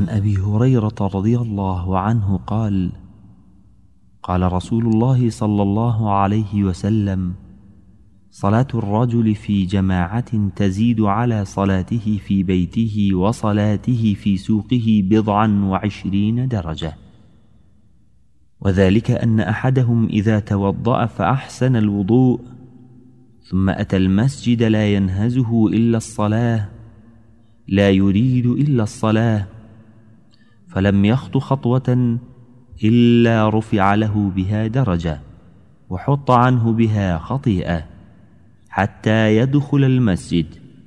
عن أبي هريرة رضي الله عنه قال: قال رسول الله صلى الله عليه وسلم: صلاة الرجل في جماعة تزيد على صلاته في بيته وصلاته في سوقه 27 درجة، وذلك أن أحدهم إذا توضأ فأحسن الوضوء ثم أتى المسجد لا ينهزه إلا الصلاة، لا يريد إلا الصلاة، فلم يخط خطوة إلا رفع له بها درجة وحط عنه بها خطيئة حتى يدخل المسجد،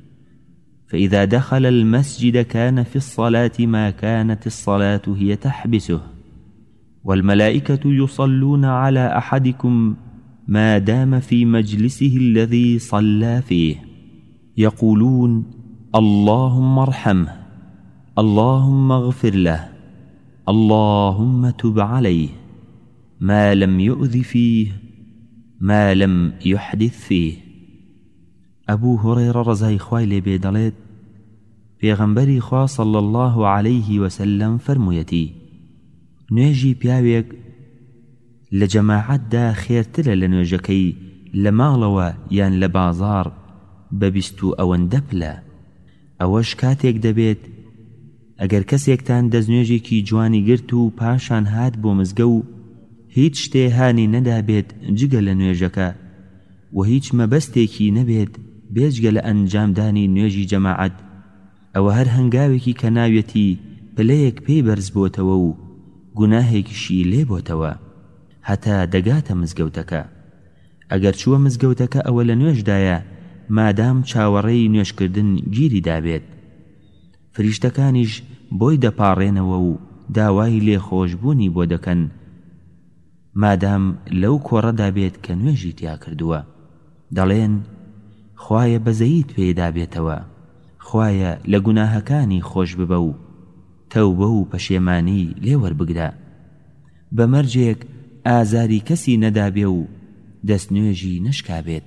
فإذا دخل المسجد كان في الصلاة ما كانت الصلاة هي تحبسه، والملائكة يصلون على أحدكم ما دام في مجلسه الذي صلى فيه، يقولون: اللهم ارحمه، اللهم اغفر له، اللهم تب عليه، ما لم يؤذ فيه، ما لم يحدث فيه. أبو هريرة رضي خوای لێ بێ دەڵێت: پێغەمبەری خوا صلى الله عليه وسلم فەرموویەتی: نوێژی پیاوێک لە جەماعەتدا خێرترە لە نوێژەکەی لە ماڵەوە یان لە بازاڕ بە 20 ئەوەندە پلە. ئەوەش کاتێک دەبێت ئەگەر کەسێکتان دەستنوێژێکی جوانی گرت و پاشان هات بۆ مزگە و هیچ شتێ هانی نەدابێت جگە لە نوێژەکە و هیچ مەبەستێکی نەبێت بێجگە لە ئەنجامدانی نوێژی جەماعەت، ئەوە هەر هەنگاوێکی کە ناوێتی پلەیەک پێی بەرز بۆتەوە و گوناهێکیشی لێ بۆتەوە هەتا دەگاتە مزگەوتەکە. ئەگەر چووە مزگەوتەکە ئەوە لە نوێژدایە مادام چاوەڕێی نوێژکردن گیری دابێت، فریشتەکانیش بۆی دەپاڕێنەوە و داوای لێخۆشبوونی بۆ دەکەن مادام لەو کۆڕەدا بێت کە نوێژی تیا کردووە. دەڵێن: خوایە بەزەیت پێدا بێتەوە، خوایە لە گوناهەکانی خۆش ببە و تەوبە و پەشێمانی لێوەربگرە، بە مەرجێک ئازاری کەسی نەدابێ و دەستنوێژی نەشکابێت.